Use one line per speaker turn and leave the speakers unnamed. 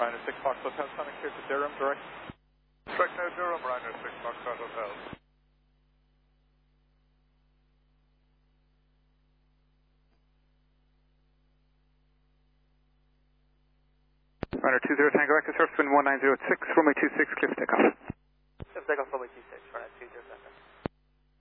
Ryanair 6 Fox Hotel, Sonic clear to Durham, direct.
Direct now Durham, Ryanair 6 Fox Hotel.
Ryanair 20 Tango Echo Surface Wind 1906, runway 26, clear for takeoff.
Clear for takeoff, runway 26.